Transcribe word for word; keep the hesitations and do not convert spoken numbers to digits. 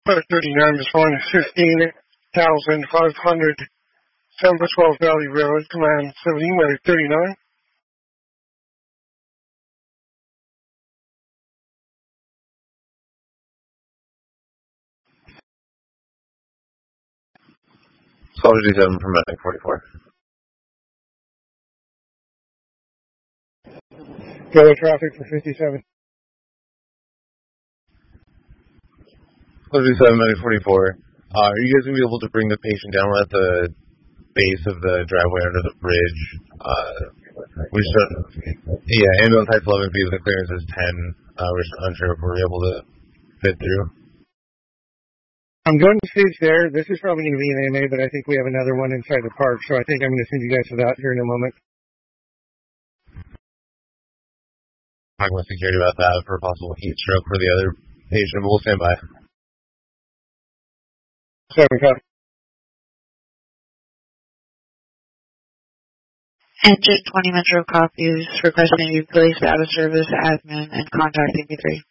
five thirty-nine is one fifteen thousand five hundred, San twelve Valley Road, command seventeen, weather thirty-nine. twelve fifty-seven from Medic forty-four. Go traffic for fifty-seven. twelve fifty-seven, Medic forty-four. Uh, are you guys going to be able to bring the patient down at the base of the driveway under the bridge? Uh, we should, yeah, ambulance height eleven feet, the clearance is ten. Uh, we're just unsure if we're able to fit through. I'm going to stage there. This is probably going to be an A M A, but I think we have another one inside the park, so I think I'm going to send you guys to that here in a moment. Talking with security about that for a possible heat stroke for the other patient, but we'll stand by. Seven copy. Engine twenty Metro copies, requesting you place out of service admin and contact A B three.